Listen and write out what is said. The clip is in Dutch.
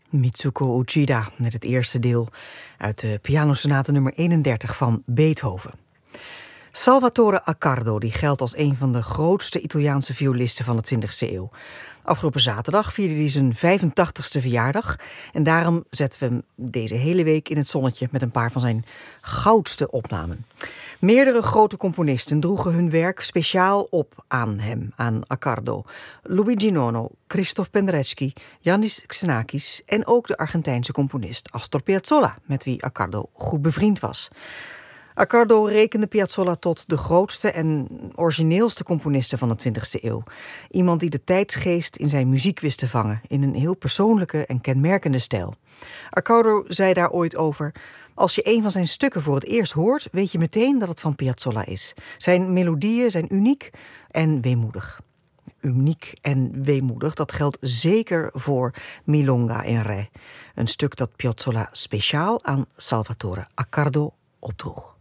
Mitsuko Uchida met het eerste deel uit de pianosonate nummer 31 van Beethoven. Salvatore Accardo die geldt als een van de grootste Italiaanse violisten van de 20e eeuw. Afgelopen zaterdag vierde hij zijn 85ste verjaardag. En daarom zetten we hem deze hele week in het zonnetje met een paar van zijn goudste opnamen. Meerdere grote componisten droegen hun werk speciaal op aan hem, aan Accardo. Luigi Nono, Christoph Penderecki, Yannis Xenakis en ook de Argentijnse componist Astor Piazzolla, met wie Accardo goed bevriend was. Accardo rekende Piazzolla tot de grootste en origineelste componisten van de 20e eeuw. Iemand die de tijdsgeest in zijn muziek wist te vangen, in een heel persoonlijke en kenmerkende stijl. Accardo zei daar ooit over: als je een van zijn stukken voor het eerst hoort, weet je meteen dat het van Piazzolla is. Zijn melodieën zijn uniek en weemoedig. Uniek en weemoedig, dat geldt zeker voor Milonga in Re. Een stuk dat Piazzolla speciaal aan Salvatore Accardo opdroeg.